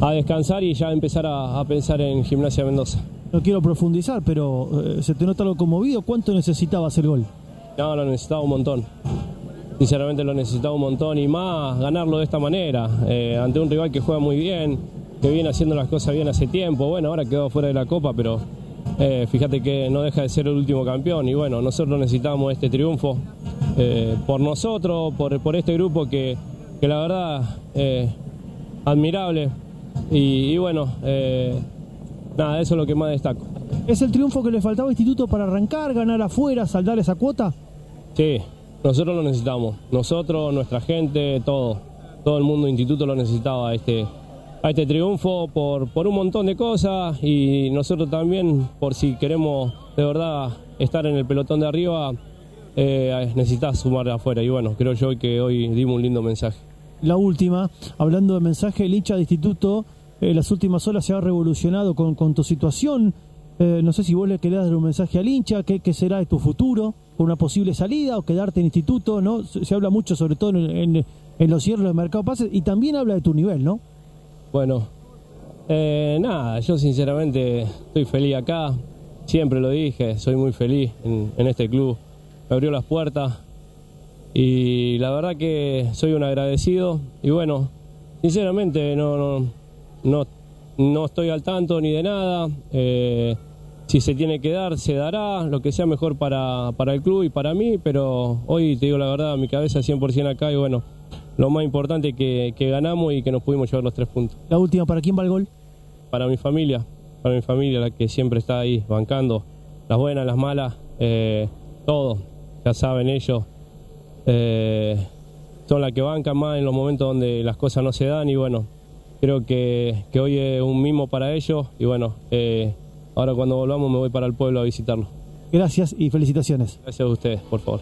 a descansar y ya empezar a pensar en Gimnasia Mendoza. No quiero profundizar, pero se te nota algo conmovido. ¿Cuánto necesitabas el gol? No, lo necesitaba un montón. Sinceramente lo necesitaba un montón y más ganarlo de esta manera, ante un rival que juega muy bien, que viene haciendo las cosas bien hace tiempo. Bueno, ahora quedó fuera de la Copa, pero fíjate que no deja de ser el último campeón. Y bueno, nosotros necesitamos este triunfo por nosotros, por este grupo que la verdad, admirable. Y bueno, nada, eso es lo que más destaco. ¿Es el triunfo que le faltaba a Instituto para arrancar, ganar afuera, saldar esa cuota? Sí, nosotros lo necesitamos. Nosotros, nuestra gente, todo el mundo de Instituto lo necesitaba a este triunfo por un montón de cosas y nosotros también, por si queremos de verdad estar en el pelotón de arriba, necesitas sumar de afuera. Y bueno, creo yo que hoy dimos un lindo mensaje. La última, hablando de mensaje, el hincha de Instituto, las últimas horas se ha revolucionado con tu situación. No sé si vos le querés dar un mensaje al hincha, ¿qué será de tu futuro? ¿Por una posible salida o quedarte en Instituto? ¿No? Se habla mucho, sobre todo en los cierres del mercado de pases, y también habla de tu nivel, ¿no? Bueno, nada, yo sinceramente estoy feliz acá, siempre lo dije, soy muy feliz en este club, me abrió las puertas y la verdad que soy un agradecido y bueno, sinceramente no estoy al tanto ni de nada, si se tiene que dar, se dará, lo que sea mejor para el club y para mí, pero hoy te digo la verdad, mi cabeza 100% acá y bueno, lo más importante es que ganamos y que nos pudimos llevar los 3 puntos. La última, ¿para quién va el gol? Para mi familia, la que siempre está ahí bancando, las buenas, las malas, todo, ya saben ellos, son las que bancan más en los momentos donde las cosas no se dan y bueno, creo que hoy es un mimo para ellos y bueno, ahora cuando volvamos me voy para el pueblo a visitarlo. Gracias y felicitaciones. Gracias a ustedes, por favor.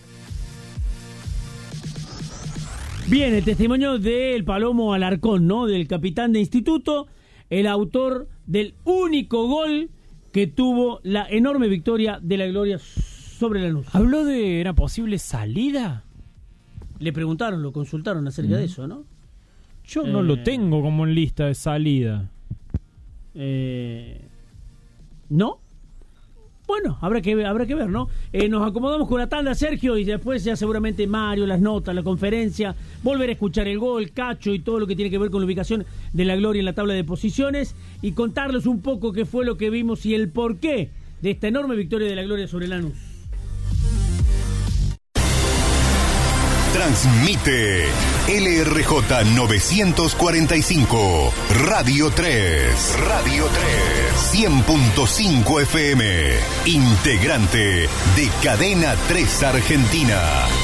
Bien, el testimonio del Palomo Alarcón, ¿no? Del capitán de Instituto, el autor del único gol que tuvo la enorme victoria de la Gloria sobre Lanús. ¿Habló de una posible salida? Le preguntaron, lo consultaron acerca de eso, ¿no? Yo no lo tengo como en lista de salida. ¿No? Bueno, habrá que ver, ¿no? Nos acomodamos con la tanda, Sergio, y después ya seguramente Mario, las notas, la conferencia, volver a escuchar el gol, Cacho y todo lo que tiene que ver con la ubicación de la Gloria en la tabla de posiciones y contarles un poco qué fue lo que vimos y el porqué de esta enorme victoria de la Gloria sobre Lanús. Transmite LRJ 945, Radio 3, 100.5 FM, integrante de Cadena 3 Argentina.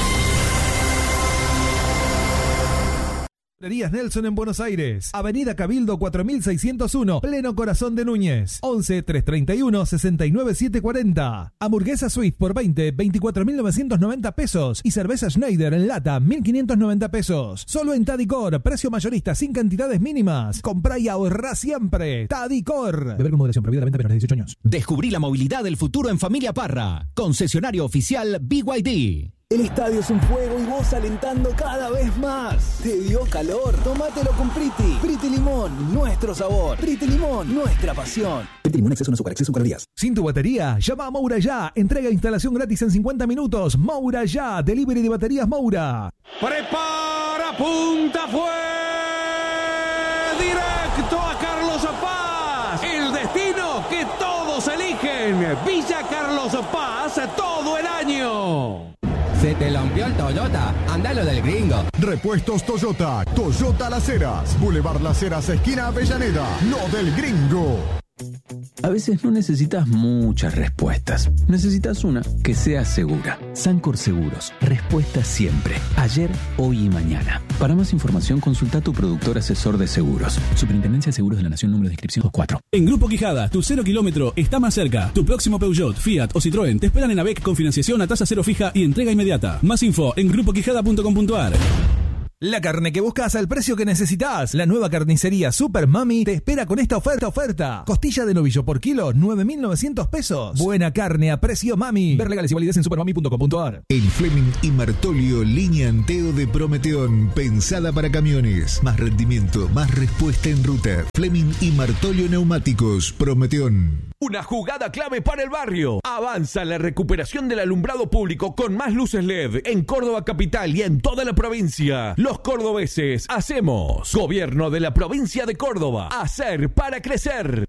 Nelson en Buenos Aires, Avenida Cabildo 4601, pleno corazón de Núñez, 11 331 69 740. Hamburguesa Swift por 24.990 pesos y cerveza Schneider en lata 1.590 pesos. Solo en Tadicor, precio mayorista sin cantidades mínimas. Comprá y ahorrá siempre. Tadicor. Beber con moderación, prohibida la venta menores de 18 años. Descubrí la movilidad del futuro en Familia Parra. Concesionario oficial BYD. El estadio es un fuego y vos alentando cada vez más. ¿Te dio calor? Tómatelo con Priti. Priti Limón, nuestro sabor. Priti Limón, nuestra pasión. Priti Limón, exceso en azúcar, exceso en calorías. Sin tu batería, llama a Moura Ya. Entrega e instalación gratis en 50 minutos. Moura Ya, delivery de baterías Moura. Prepara, punta, fue directo a Carlos Paz. El destino que todos eligen. Villa Carlos Paz todo el año. ¿Se te rompió el Toyota? Andalo del Gringo. Repuestos Toyota. Toyota Las Heras. Boulevard Las Heras, esquina Avellaneda. Lo del Gringo. A veces no necesitas muchas respuestas. Necesitas una que sea segura. Sancor Seguros. Respuesta siempre. Ayer, hoy y mañana. Para más información, consulta a tu productor asesor de seguros. Superintendencia de Seguros de la Nación, número de inscripción 24. En Grupo Quijada, tu 0 kilómetro está más cerca. Tu próximo Peugeot, Fiat o Citroën te esperan en ABEC con financiación a tasa cero fija y entrega inmediata. Más info en grupoquijada.com.ar. La carne que buscas al precio que necesitas. La nueva carnicería Super Mami te espera con esta oferta. Costilla de novillo por kilo, 9.900 pesos. Buena carne a precio Mami. Ver legales y validez en supermami.com.ar. El Fleming y Martolio línea Anteo de Prometeón. Pensada para camiones. Más rendimiento, más respuesta en ruta. Fleming y Martolio Neumáticos. Prometeón. Una jugada clave para el barrio. Avanza la recuperación del alumbrado público con más luces LED en Córdoba capital y en toda la provincia. Los cordobeses hacemos. Gobierno de la provincia de Córdoba. Hacer para crecer.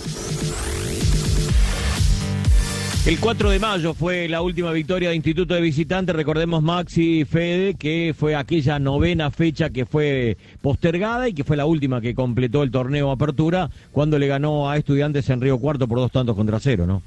El 4 de mayo fue la última victoria de Instituto de Visitante. Recordemos, Maxi y Fede, que fue aquella 9ª fecha que fue postergada y que fue la última que completó el torneo Apertura cuando le ganó a Estudiantes en Río Cuarto por 2-0, ¿no?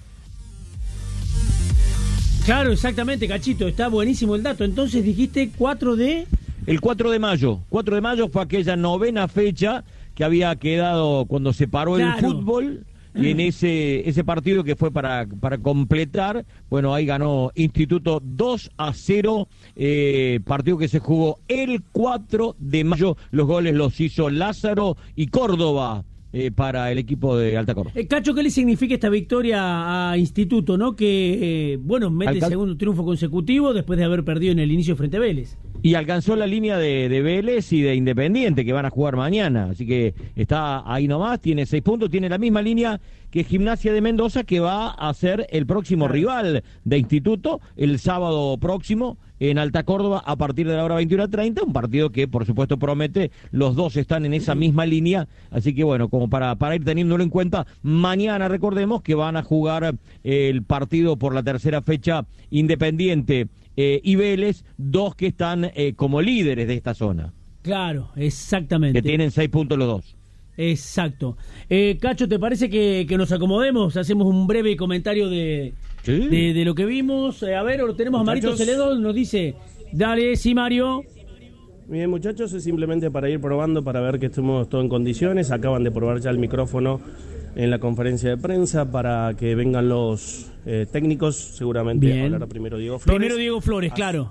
Claro, exactamente, Cachito, está buenísimo el dato. Entonces dijiste 4 de... El 4 de mayo. 4 de mayo fue aquella 9ª fecha que había quedado cuando se paró el fútbol. Y en ese partido que fue para completar, bueno, ahí ganó Instituto 2-0, partido que se jugó el 4 de mayo. Los goles los hizo Lázaro y Córdoba para el equipo de Alta Córdoba. Cacho, ¿qué le significa esta victoria a Instituto, no? Que, mete segundo triunfo consecutivo después de haber perdido en el inicio frente a Vélez. Y alcanzó la línea de Vélez y de Independiente, que van a jugar mañana. Así que está ahí nomás, tiene 6 puntos, tiene la misma línea que Gimnasia de Mendoza, que va a ser el próximo rival de Instituto el sábado próximo en Alta Córdoba a partir de la hora 21:30. Un partido que, por supuesto, promete. Los dos están en esa misma línea. Así que, bueno, como para ir teniéndolo en cuenta, mañana recordemos que van a jugar el partido por la tercera fecha Independiente y Vélez, dos que están como líderes de esta zona. Claro, exactamente. Que tienen 6 puntos los dos. Exacto. Cacho, ¿te parece que nos acomodemos? Hacemos un breve comentario de lo que vimos. A ver, tenemos a Marito Celedón, nos dice, dale, sí, Mario. Bien, muchachos, es simplemente para ir probando, para ver que estemos todos en condiciones. Acaban de probar ya el micrófono en la conferencia de prensa para que vengan los técnicos. Seguramente hablará primero Diego Flores. Primero Diego Flores, claro.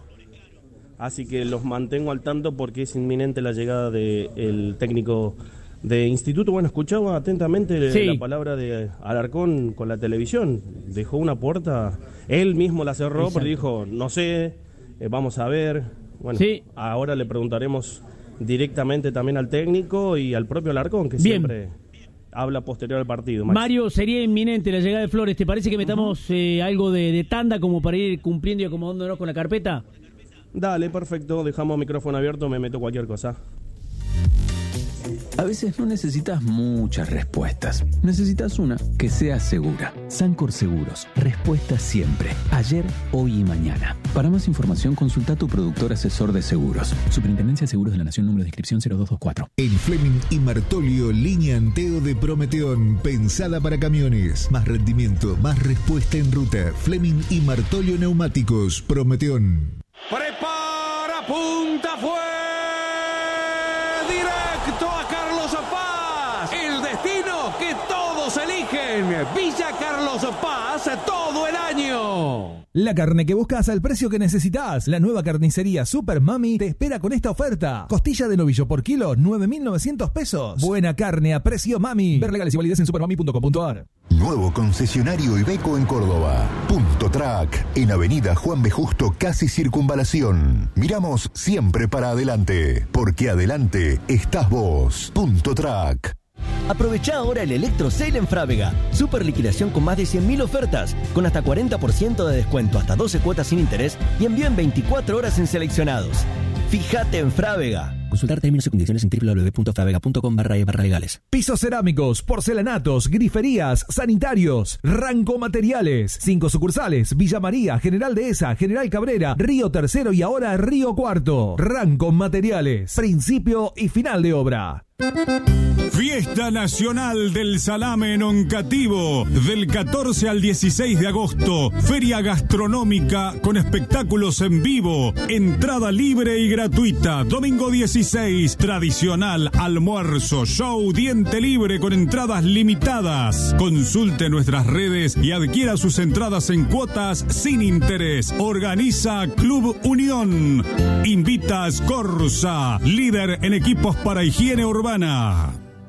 Así que los mantengo al tanto porque es inminente la llegada del técnico de Instituto. Bueno, escuchaba atentamente la palabra de Alarcón con la televisión. Dejó una puerta, él mismo la cerró, pero dijo, no sé, vamos a ver. Bueno, ahora le preguntaremos directamente también al técnico y al propio Alarcón, que siempre habla posterior al partido. Mario, sería inminente la llegada de Flores. ¿Te parece que metamos algo de tanda como para ir cumpliendo y acomodándonos con la carpeta? Dale, perfecto. Dejamos micrófono abierto, me meto cualquier cosa. A veces no necesitas muchas respuestas. Necesitas una que sea segura. Sancor Seguros. Respuesta siempre. Ayer, hoy y mañana. Para más información, consulta a tu productor asesor de seguros. Superintendencia de Seguros de la Nación, número de inscripción 0224. El Fleming y Martolio línea Anteo de Prometeón. Pensada para camiones. Más rendimiento, más respuesta en ruta. Fleming y Martolio Neumáticos. Prometeón. Prepara, punta, fue directo a Carlos Paz. El destino que todos eligen. Villa Carlos Paz todo el año. La carne que buscas al precio que necesitas. La nueva carnicería Super Mami te espera con esta oferta. Costilla de novillo por kilo, 9.900 pesos. Buena carne a precio Mami. Ver legales y validez en supermami.com.ar. Nuevo concesionario Iveco en Córdoba. Punto Track, en Avenida Juan B. Justo, casi Circunvalación. Miramos siempre para adelante, porque adelante estás vos. Punto Track. Aprovechá ahora el Electro Sale en Frávega. Super liquidación con más de 100.000 ofertas, con hasta 40% de descuento, hasta 12 cuotas sin interés y envío en 24 horas en seleccionados. Fíjate en Frávega. Consultar términos y condiciones en www.fravega.com/legales. Pisos cerámicos, porcelanatos, griferías, sanitarios. Ranco Materiales. 5 sucursales: Villa María, General Dehesa, General Cabrera, Río Tercero y ahora Río Cuarto. Ranco Materiales. Principio y final de obra. Fiesta Nacional del Salame en Oncativo, del 14 al 16 de agosto. Feria gastronómica con espectáculos en vivo. Entrada libre y gratuita. Domingo 16, tradicional almuerzo, show, diente libre con entradas limitadas. Consulte nuestras redes y adquiera sus entradas en cuotas sin interés. Organiza Club Unión. Invita a Scorza, líder en equipos para higiene urbana.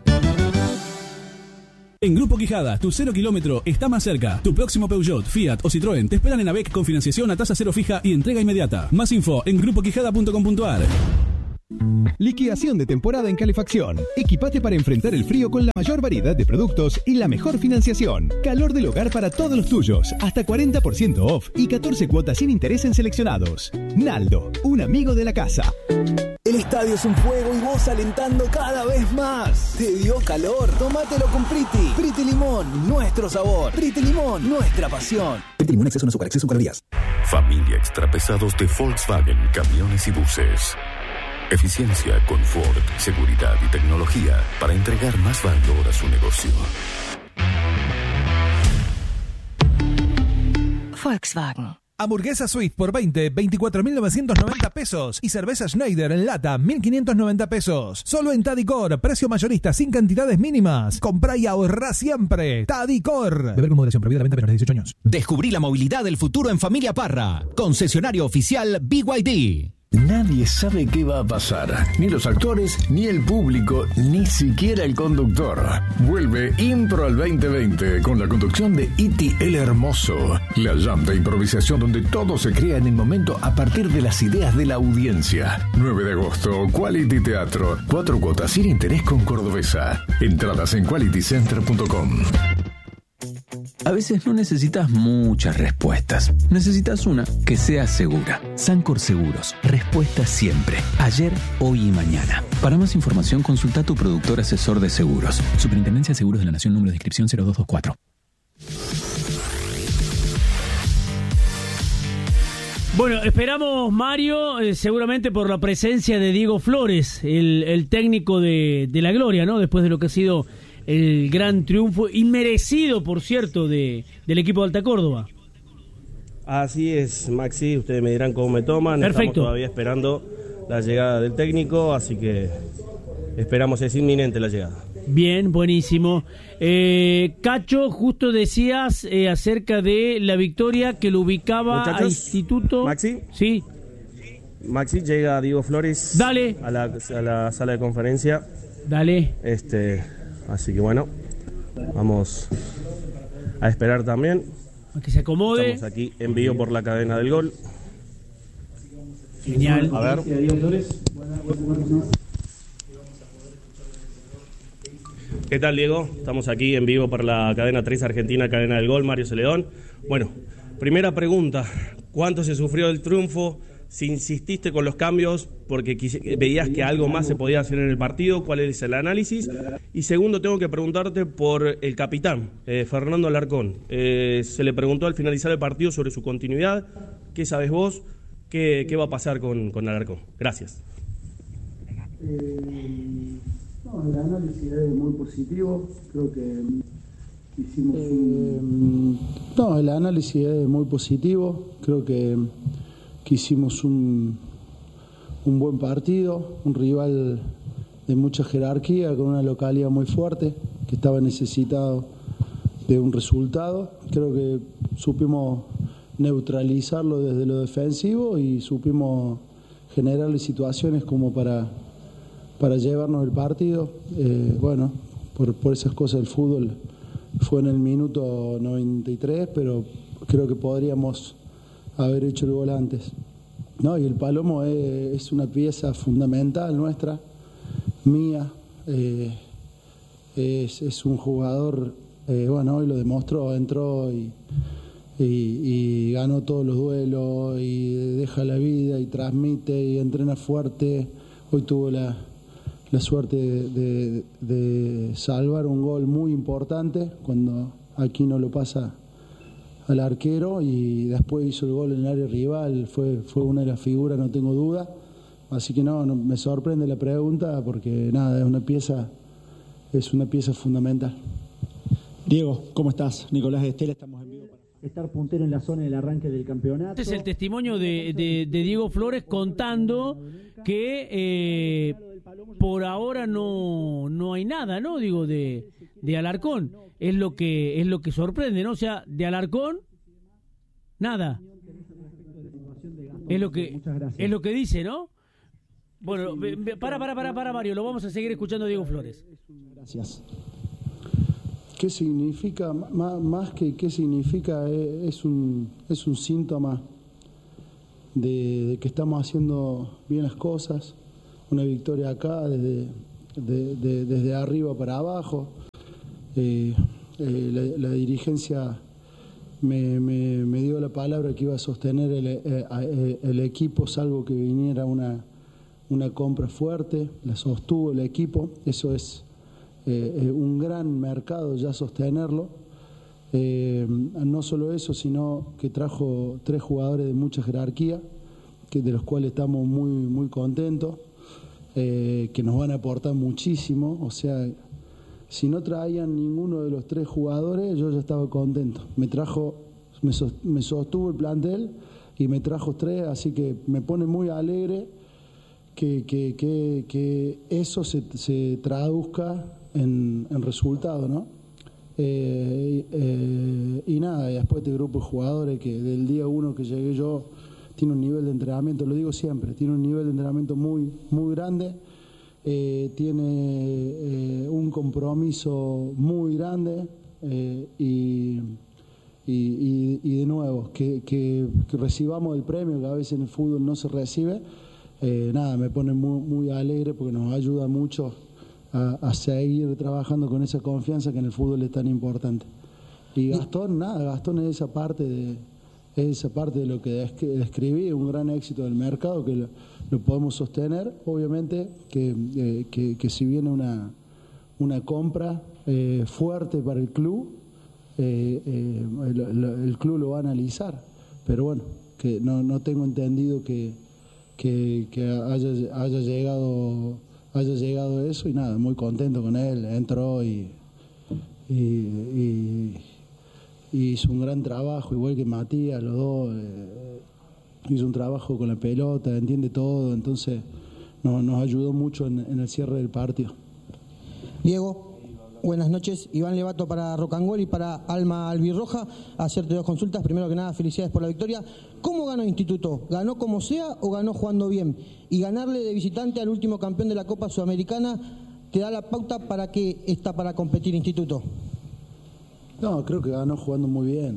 En Grupo Quijada, tu 0 kilómetro está más cerca. Tu próximo Peugeot, Fiat o Citroën te esperan en AVEC con financiación a tasa cero fija y entrega inmediata. Más info en grupoquijada.com.ar. Liquidación de temporada en calefacción. Equipate para enfrentar el frío con la mayor variedad de productos y la mejor financiación. Calor del hogar para todos los tuyos. Hasta 40% off y 14 cuotas sin interés en seleccionados. Naldo, un amigo de la casa. El estadio es un fuego y vos alentando cada vez más. ¿Te dio calor? Tómatelo con Priti. Priti Limón, nuestro sabor. Priti Limón, nuestra pasión. Priti Limón, exceso en azúcar, exceso en calorías. Familia extrapesados de Volkswagen, camiones y buses. Eficiencia, confort, seguridad y tecnología para entregar más valor a su negocio. Volkswagen. Hamburguesa Swift por 24.990 pesos y cerveza Schneider en lata 1.590 pesos. Solo en Tadicor, precio mayorista sin cantidades mínimas. Comprá y ahorrá siempre. Tadicor. Beber con moderación, prohibida la venta menores de 18 años. Descubrí la movilidad del futuro en Familia Parra. Concesionario oficial BYD. Nadie sabe qué va a pasar, ni los actores, ni el público, ni siquiera el conductor. Vuelve Impro al 2020 con la conducción de Iti el Hermoso. La jam de improvisación donde todo se crea en el momento a partir de las ideas de la audiencia. 9 de agosto, Quality Teatro. 4 cuotas sin interés con Cordobesa. Entradas en qualitycenter.com. A veces no necesitas muchas respuestas. Necesitas una que sea segura. Sancor Seguros. Respuesta siempre. Ayer, hoy y mañana. Para más información, consulta a tu productor asesor de seguros. Superintendencia de Seguros de la Nación, número de inscripción 0224. Bueno, esperamos, Mario, seguramente por la presencia de Diego Flores, el técnico de la Gloria, ¿no? Después de lo que ha sido el gran triunfo, inmerecido, por cierto, del equipo de Alta Córdoba. Así es, Maxi, ustedes me dirán cómo me toman. Perfecto. Estamos todavía esperando la llegada del técnico, así que esperamos, es inminente la llegada. Bien, buenísimo. Cacho, justo decías acerca de la victoria que lo ubicaba a Instituto. Maxi. Sí. Maxi, llega Diego Flores. Dale. A la sala de conferencia. Dale. Así que bueno, vamos a esperar también. A que se acomode. Estamos aquí en vivo por la cadena del gol. Genial. A ver. ¿Qué tal, Diego? Estamos aquí en vivo por la cadena 3 Argentina, cadena del gol, Mario Celedón. Bueno, primera pregunta, ¿cuánto se sufrió el triunfo? Si insististe con los cambios porque veías que algo más se podía hacer en el partido, ¿cuál es el análisis? Y segundo, tengo que preguntarte por el capitán, Fernando Alarcón. Se le preguntó al finalizar el partido sobre su continuidad. ¿Qué sabes vos? ¿Qué va a pasar con Alarcón? Gracias. El análisis es muy positivo. Creo que hicimos el análisis es muy positivo. Creo que hicimos un buen partido, un rival de mucha jerarquía, con una localidad muy fuerte, que estaba necesitado de un resultado. Creo que supimos neutralizarlo desde lo defensivo y supimos generarle situaciones como para llevarnos el partido. Bueno, por esas cosas el fútbol fue en el minuto 93, pero creo que podríamos haber hecho el gol antes. No, y el Palomo es una pieza fundamental nuestra, mía. Es un jugador, bueno, hoy lo demostró, entró y ganó todos los duelos y deja la vida y transmite y entrena fuerte. Hoy tuvo la suerte de salvar un gol muy importante cuando aquí no lo pasa al arquero, y después hizo el gol en el área rival. Fue una de las figuras, no tengo duda. Así que no me sorprende la pregunta, porque nada, es una pieza es una pieza fundamental. Diego, ¿cómo estás? Nicolás de Estela, estamos en vivo para estar puntero en la zona del arranque del campeonato. Este es el testimonio de Diego Flores contando que por ahora no hay nada, ¿no? Digo, de Alarcón. Es lo que sorprende, ¿no? O sea, de Alarcón, nada. Es lo que dice, ¿no? Bueno, para Mario, lo vamos a seguir escuchando a Diego Flores. Gracias. ¿Qué significa? Más que qué significa, es un síntoma de que estamos haciendo bien las cosas. Una victoria acá desde arriba para abajo. La dirigencia me dio la palabra que iba a sostener el equipo, salvo que viniera una compra fuerte. La sostuvo el equipo. Eso es un gran mercado ya sostenerlo. No solo eso, sino que trajo 3 jugadores de mucha jerarquía, de los cuales estamos muy contentos, que nos van a aportar muchísimo. O sea, si no traían ninguno de los 3 jugadores, yo ya estaba contento. Me sostuvo el plantel y me trajo 3, así que me pone muy alegre que eso se traduzca en resultado, ¿no? Y nada, y después este grupo de jugadores que del día 1 que llegué yo tiene un nivel de entrenamiento, lo digo siempre, tiene un nivel de entrenamiento muy grande, tiene un compromiso muy grande, y de nuevo, que recibamos el premio que a veces en el fútbol no se recibe. Nada, me pone muy alegre porque nos ayuda mucho a seguir trabajando con esa confianza que en el fútbol es tan importante. Y Gastón es esa parte de lo que describí, un gran éxito del mercado que lo podemos sostener. Obviamente que si viene una compra fuerte para el club, el club lo va a analizar, pero bueno, que no tengo entendido que haya llegado eso, y nada, muy contento con él. Entró y hizo un gran trabajo, igual que Matías, los dos. Hizo un trabajo con la pelota, entiende todo, entonces nos ayudó mucho en el cierre del partido. Diego, buenas noches. Iván Levato para Rocangol y para Alma Albirroja. Hacerte 2 consultas. Primero que nada, felicidades por la victoria. ¿Cómo ganó Instituto? ¿Ganó como sea o ganó jugando bien? Y ganarle de visitante al último campeón de la Copa Sudamericana, ¿te da la pauta para qué está para competir Instituto? No, creo que ganó jugando muy bien.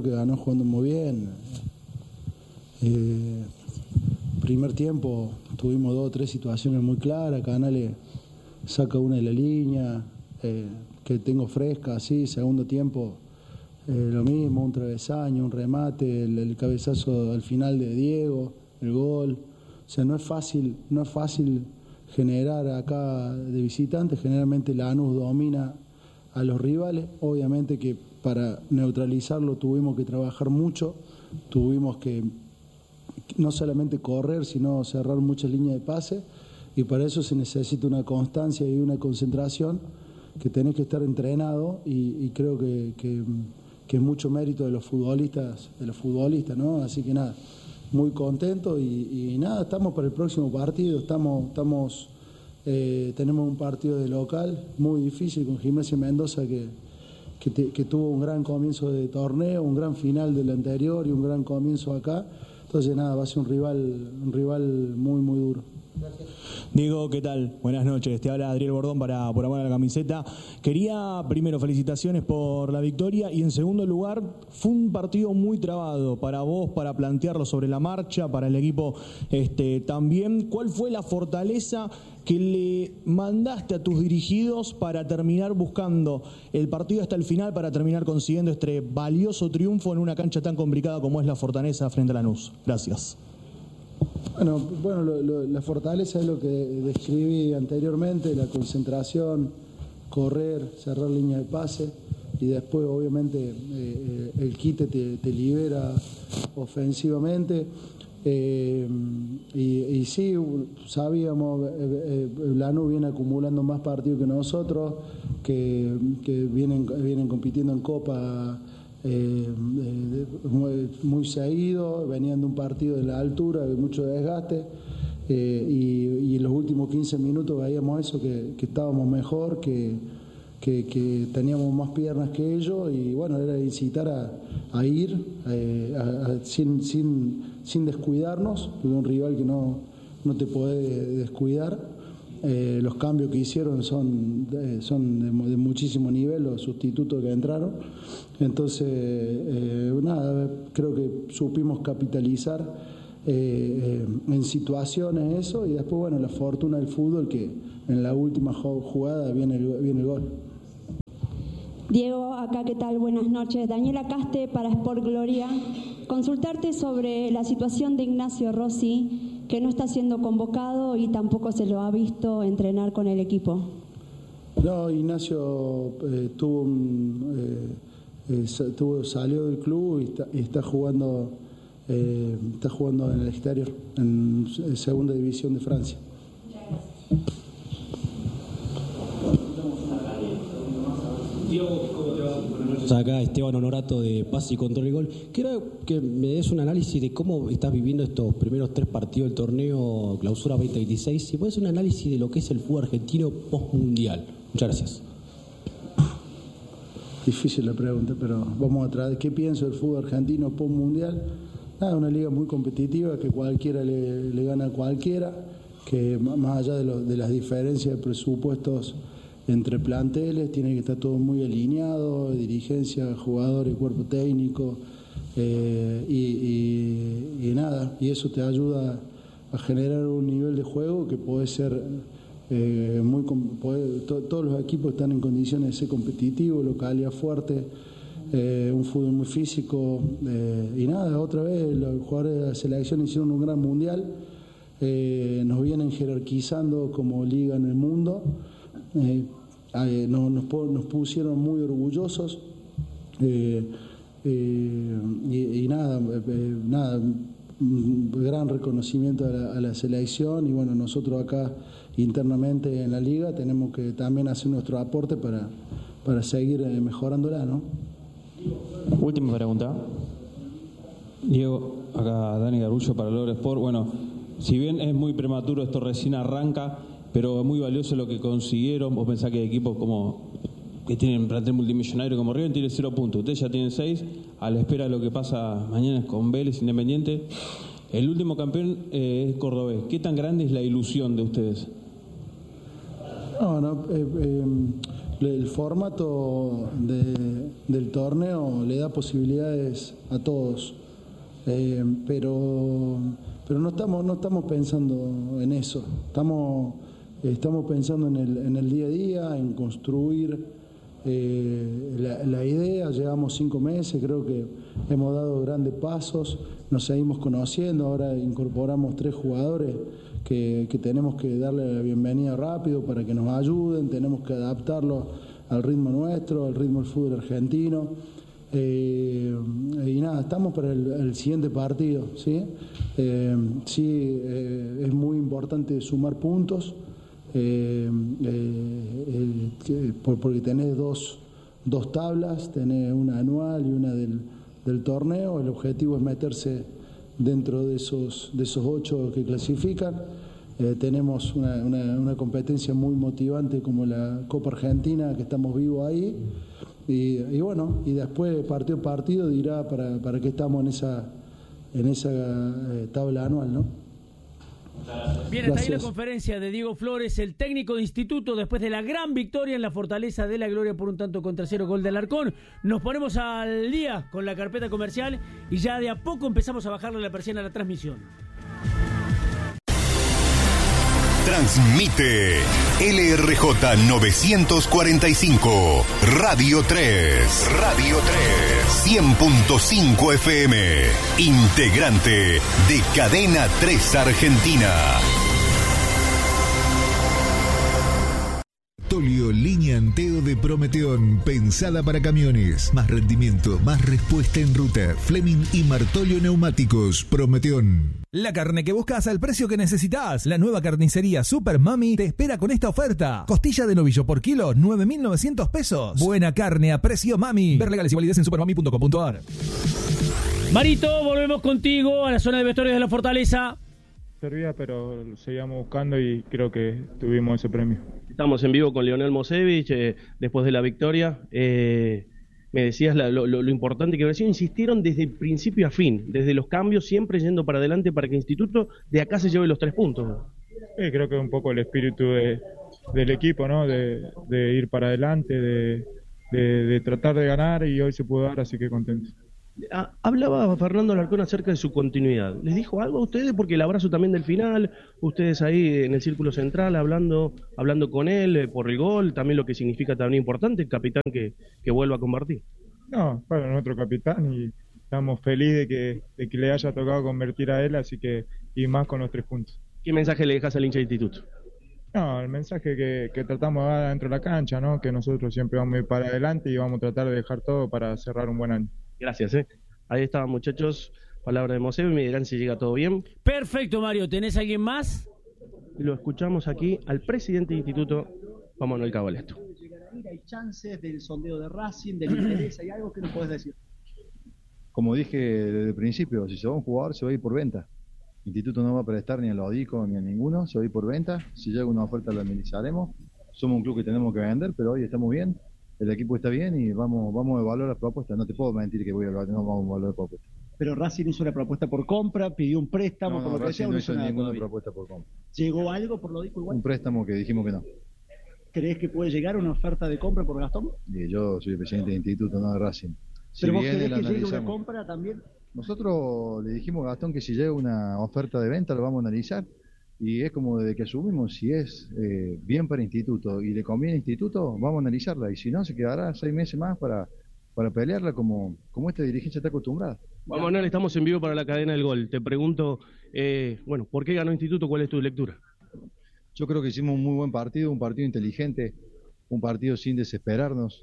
Primer tiempo tuvimos 2 o 3 situaciones muy claras. Canales saca una de la línea, que tengo fresca, así. Segundo tiempo lo mismo, un travesaño, un remate, el cabezazo al final de Diego, el gol. O sea, no es fácil generar acá de visitantes. Generalmente Lanús domina a los rivales. Obviamente que para neutralizarlo tuvimos que trabajar mucho, tuvimos que no solamente correr, sino cerrar muchas líneas de pase, y para eso se necesita una constancia y una concentración, que tenés que estar entrenado, y creo que es mucho mérito de los futbolistas, ¿no? Así que nada, muy contento y nada, estamos para el próximo partido. Tenemos un partido de local muy difícil con Gimnasia Mendoza, que tuvo un gran comienzo de torneo, un gran final del anterior y un gran comienzo acá. Entonces nada, va a ser un rival muy duro. Gracias. Diego, ¿qué tal? Buenas noches. Te habla Adriel Bordón para Por Amor a la Camiseta. Quería, primero, felicitaciones por la victoria, y en segundo lugar, fue un partido muy trabado para vos, para plantearlo sobre la marcha, para el equipo también. ¿Cuál fue la fortaleza que le mandaste a tus dirigidos para terminar buscando el partido hasta el final, para terminar consiguiendo este valioso triunfo en una cancha tan complicada como es la Fortaleza frente a Lanús? Gracias. Bueno, la fortaleza es lo que describí anteriormente: la concentración, correr, cerrar línea de pase, y después obviamente el quite te libera ofensivamente. Y sí, sabíamos, Lanús viene acumulando más partidos que nosotros, que vienen compitiendo en Copa muy seguido, venían de un partido de la altura, de mucho desgaste, y en los últimos 15 minutos veíamos eso, que estábamos mejor, que teníamos más piernas que ellos, y bueno, era incitar a ir sin descuidarnos, porque un rival que no te puede descuidar. Los cambios que hicieron son de muchísimo nivel, los sustitutos que entraron. Entonces, creo que supimos capitalizar en situaciones eso, y después, bueno, la fortuna del fútbol, que en la última jugada viene el gol. Diego, acá, ¿qué tal? Buenas noches. Daniela Caste para Sport Gloria. Consultarte sobre la situación de Ignacio Rossi, que no está siendo convocado y tampoco se lo ha visto entrenar con el equipo. No, Ignacio salió del club y está jugando en el exterior, en segunda división de Francia. Acá Esteban Honorato de Pase y Control y Gol. Quiero que me des un análisis de cómo estás viviendo estos primeros 3 partidos del torneo Clausura 2026. Si puedes un análisis de lo que es el fútbol argentino post-mundial. Muchas gracias. Difícil la pregunta, pero vamos a tratar. ¿Qué pienso del fútbol argentino post-mundial? Nada, una liga muy competitiva, que cualquiera le gana a cualquiera, que más allá de las diferencias de presupuestos entre planteles, tiene que estar todo muy alineado, dirigencia, jugadores, cuerpo técnico, y nada, y eso te ayuda a generar un nivel de juego que puede ser todos los equipos están en condiciones de ser competitivos, localidad fuerte, un fútbol muy físico, y nada, otra vez los jugadores de la selección hicieron un gran mundial, nos vienen jerarquizando como liga en el mundo. Nos pusieron muy orgullosos, y nada, un gran reconocimiento a la selección, y bueno, nosotros acá internamente en la liga tenemos que también hacer nuestro aporte para seguir mejorándola, ¿no? Última pregunta. Diego, acá Dani Garullo para Logro Sport. Bueno, si bien es muy prematuro, esto recién arranca, pero es muy valioso lo que consiguieron. Vos pensás que equipos como que tienen plantel multimillonario como River tienen 0 puntos. Ustedes ya tienen 6, a la espera de lo que pasa mañana con Vélez Independiente. El último campeón es Cordobés. ¿Qué tan grande es la ilusión de ustedes? El formato del torneo le da posibilidades a todos, pero no estamos pensando en eso. Estamos pensando en el día a día, en construir la idea. Llevamos 5 meses, creo que hemos dado grandes pasos, nos seguimos conociendo. Ahora incorporamos 3 jugadores que tenemos que darle la bienvenida rápido para que nos ayuden, tenemos que adaptarlo al ritmo nuestro, al ritmo del fútbol argentino. Y nada, estamos para el siguiente partido, ¿sí? Es muy importante sumar puntos, porque tenés dos tablas, tenés una anual y una del torneo. El objetivo es meterse dentro de esos 8 que clasifican. Tenemos una competencia muy motivante como la Copa Argentina, que estamos vivos ahí, y bueno, y después partido a partido dirá para qué estamos en esa tabla anual, ¿no? Bien, hasta ahí la conferencia de Diego Flores, el técnico de Instituto, después de la gran victoria en la Fortaleza de la Gloria por 1-0 gol de Alarcón. Nos ponemos al día con la carpeta comercial y ya de a poco empezamos a bajarle la persiana a la transmisión. Transmite LRJ 945, Radio 3, 100.5 FM, integrante de Cadena 3 Argentina. Tolio Línea Anteo de Prometeón, pensada para camiones. Más rendimiento, más respuesta en ruta. Fleming y Martolio Neumáticos. Prometeón. La carne que buscas al precio que necesitas. La nueva carnicería Super Mami te espera con esta oferta. Costilla de novillo por kilo, 9.900 pesos. Buena carne a precio Mami. Ver legales y validez en supermami.com.ar. Marito, volvemos contigo a la zona de vestuarios de la Fortaleza. Servía, pero seguíamos buscando y creo que tuvimos ese premio. Estamos en vivo con Leonel Mosevich después de la victoria. Me decías lo importante que hubiera sido. Insistieron desde principio a fin, desde los cambios, siempre yendo para adelante para que Instituto de acá se lleve los 3 puntos. Creo que es un poco el espíritu del equipo, ¿no? De ir para adelante, de tratar de ganar, y hoy se pudo dar, así que contento. Hablaba Fernando Alarcón acerca de su continuidad. ¿Les dijo algo a ustedes? Porque el abrazo también del final, ustedes ahí en el círculo central hablando con él por el gol, también lo que significa también importante, el capitán que vuelva a convertir. No, bueno, nuestro capitán, y estamos felices de que le haya tocado convertir a él, así que, y más con los 3 puntos. ¿Qué mensaje le dejas al hincha de Instituto? No, el mensaje que tratamos de dar dentro de la cancha, ¿no? Que nosotros siempre vamos a ir para adelante y vamos a tratar de dejar todo para cerrar un buen año. Gracias, Ahí estaban, muchachos, palabra de Mosevich, me dirán si llega todo bien. Perfecto, Mario, ¿tenés alguien más? Lo escuchamos aquí al presidente del Instituto, Juan Manuel Cabalesto. ¿Hay chances del sondeo de Racing, del interés? ¿Hay algo que nos podés decir? Como dije desde el principio, si se va un jugador, se va a ir por venta. El Instituto no va a prestar ni a los Odico ni a ninguno, se va a ir por venta. Si llega una oferta la analizaremos. Somos un club que tenemos que vender, pero hoy estamos bien. El equipo está bien y vamos a evaluar las propuestas. No te puedo mentir que vamos a evaluar las propuestas. Pero Racing hizo una propuesta por compra, pidió un préstamo, por lo que sea, no hizo ninguna propuesta por compra. ¿Llegó algo por lo dijo igual? Un préstamo que dijimos que no. ¿Crees que puede llegar una oferta de compra por Gastón? Yo soy el presidente del instituto, no de Racing. ¿Pero vos querés que llegue una compra también? Nosotros le dijimos a Gastón que si llega una oferta de venta lo vamos a analizar. Y es como desde que asumimos, si es bien para Instituto y le conviene Instituto, vamos a analizarla. Y si no, se quedará 6 meses más para pelearla como esta dirigencia está acostumbrada. Juan Manuel, estamos en vivo para la cadena del gol. Te pregunto, ¿por qué ganó Instituto? ¿Cuál es tu lectura? Yo creo que hicimos un muy buen partido, un partido inteligente, un partido sin desesperarnos.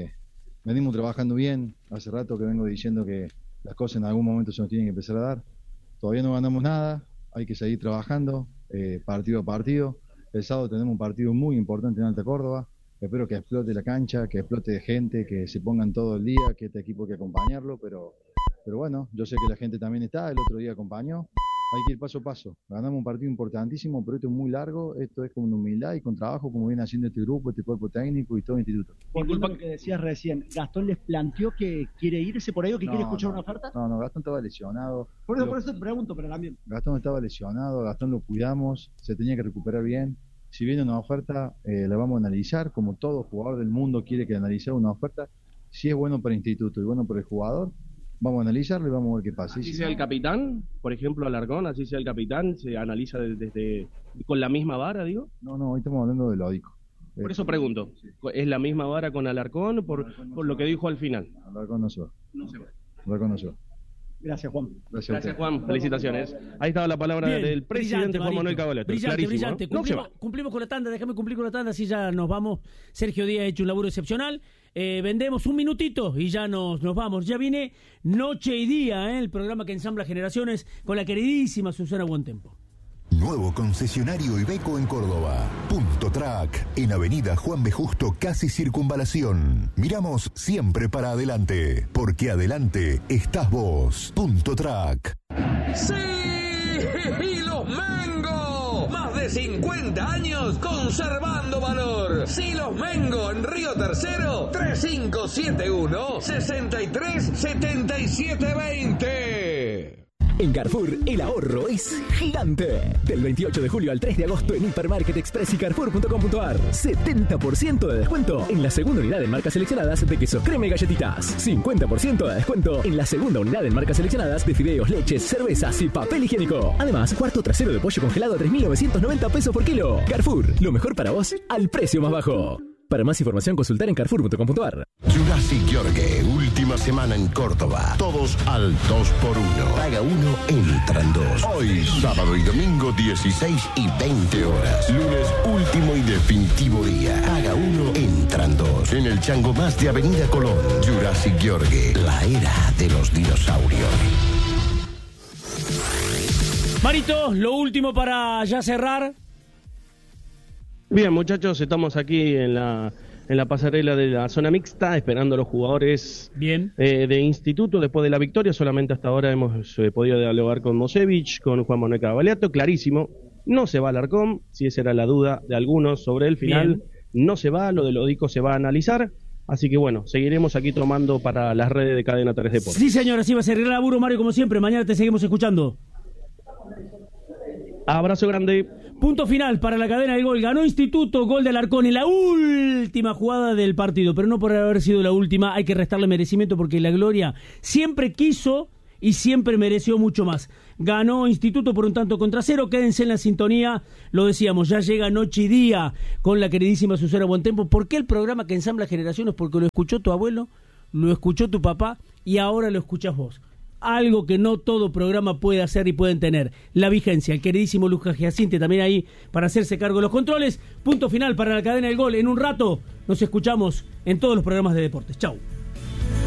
Venimos trabajando bien. Hace rato que vengo diciendo que las cosas en algún momento se nos tienen que empezar a dar. Todavía no ganamos nada, hay que seguir trabajando. Partido a partido. El sábado tenemos un partido muy importante en Alta Córdoba. Espero que explote la cancha, que explote de gente, que se pongan todo el día, que este equipo hay que acompañarlo, pero bueno, yo sé que la gente también está, el otro día acompañó. Hay que ir paso a paso. Ganamos un partido importantísimo, pero esto es muy largo, esto es con humildad y con trabajo, como viene haciendo este grupo, este cuerpo técnico y todo el instituto. Volviendo a lo que decías recién, ¿Gastón les planteó que quiere irse por ahí o que quiere escuchar una oferta? No, Gastón estaba lesionado. Por eso te pregunto, pero también. Gastón estaba lesionado, Gastón lo cuidamos, se tenía que recuperar bien. Si viene una oferta, la vamos a analizar, como todo jugador del mundo quiere que analice una oferta. Si es bueno para el instituto y bueno para el jugador, vamos a analizarlo y vamos a ver qué pasa. Así sea el capitán, por ejemplo, Alarcón, así sea el capitán, se analiza desde con la misma vara, digo. No, hoy estamos hablando de Lódico. Por eso pregunto, ¿es la misma vara con Alarcón por lo que dijo al final? Alarcón no se va. No se va. Alarcón no se va. Gracias, Juan. Gracias, Juan. Felicitaciones. Ahí estaba la palabra del presidente Juan Manuel Cabalesto. Brillante. Cumplimos con la tanda, déjame cumplir con la tanda, así ya nos vamos. Sergio Díaz ha hecho un laburo excepcional. Vendemos un minutito y ya nos vamos. Ya viene Noche y Día, el programa que ensambla generaciones con la queridísima Susana Buentempo. Nuevo concesionario Iveco en Córdoba. Punto Track, en Avenida Juan B. Justo, casi Circunvalación. Miramos siempre para adelante, porque adelante estás vos. Punto Track. ¡Sí! ¡Y los Mengo! Más de 50 años conservando valor. Silos Mengo en Río Tercero, 3571-637720. En Carrefour, el ahorro es gigante. Del 28 de julio al 3 de agosto en Hipermarket Express y Carrefour.com.ar. 70% de descuento en la segunda unidad en marcas seleccionadas de queso crema y galletitas. 50% de descuento en la segunda unidad en marcas seleccionadas de fideos, leches, cervezas y papel higiénico. Además, cuarto trasero de pollo congelado a 3.990 pesos por kilo. Carrefour, lo mejor para vos al precio más bajo. Para más información, consultar en carrefour.com.ar. Jurassic Yorgue, última semana en Córdoba. Todos al 2x1. Paga 1, entran 2. Hoy, sábado y domingo, 16 y 20 horas. Lunes, último y definitivo día. Paga 1, entran 2. En el Chango Más de Avenida Colón. Jurassic Yorgue, la era de los dinosaurios. Marito, lo último para ya cerrar. Bien, muchachos, estamos aquí en la pasarela de la zona mixta, esperando a los jugadores de instituto después de la victoria. Solamente hasta ahora hemos podido dialogar con Mosevich, con Juan Manuel Cavaliato. Clarísimo, no se va Alarcón, si esa era la duda de algunos sobre el final. No se va, lo de Lodico se va a analizar. Así que bueno, seguiremos aquí tomando para las redes de Cadena 3 Deportes. Sí, señor, así va a ser el laburo, Mario, como siempre. Mañana te seguimos escuchando. Abrazo grande. Punto final para la cadena del gol. Ganó Instituto, gol de Alarcón en la última jugada del partido, pero no por haber sido la última hay que restarle merecimiento porque la Gloria siempre quiso y siempre mereció mucho más. Ganó Instituto por un tanto contra 0. Quédense en la sintonía, lo decíamos, ya llega Noche y Día con la queridísima Susana Buentempo. ¿Por qué el programa que ensambla generaciones? Porque lo escuchó tu abuelo, lo escuchó tu papá y ahora lo escuchás vos. Algo que no todo programa puede hacer y pueden tener. La vigencia, el queridísimo Lucas Giacinte también ahí para hacerse cargo de los controles. Punto final para la cadena del gol. En un rato nos escuchamos en todos los programas de deportes. Chau.